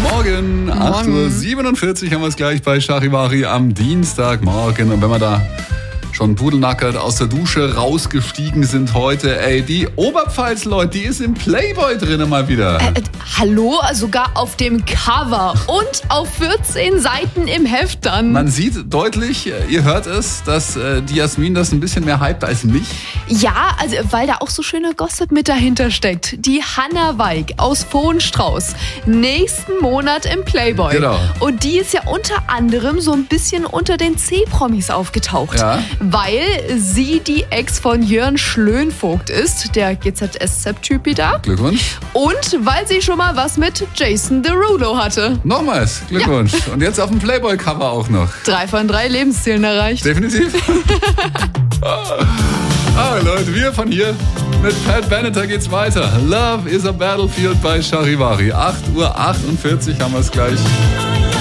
Morgen, 8.47 Uhr haben wir es gleich bei Charivari am Dienstagmorgen. Und wenn wir da schon pudelnackert aus der Dusche rausgestiegen sind heute, die Oberpfalz-Leute, die ist im Playboy drin mal wieder. Hallo? Sogar auf dem Cover und auf 14 Seiten im Heft dann. Man sieht deutlich, ihr hört es, dass die Jasmin das ein bisschen mehr hypt als mich. Ja, weil da auch so schöner Gossip mit dahinter steckt. Die Hannah Weig aus Vohenstrauß, nächsten Monat im Playboy. Genau. Und die ist ja unter anderem so ein bisschen unter den C-Promis aufgetaucht. Ja. Weil sie die Ex von Jörn Schlönvogt ist, der GZSZ-Typi da. Glückwunsch. Und weil sie schon mal was mit Jason Derulo hatte. Nochmals, Glückwunsch. Ja. Und jetzt auf dem Playboy-Cover auch noch. 3 von 3 Lebenszielen erreicht. Definitiv. Leute, wir von hier mit Pat Benatar geht's weiter. Love is a Battlefield bei Charivari. 8.48 Uhr haben wir es gleich.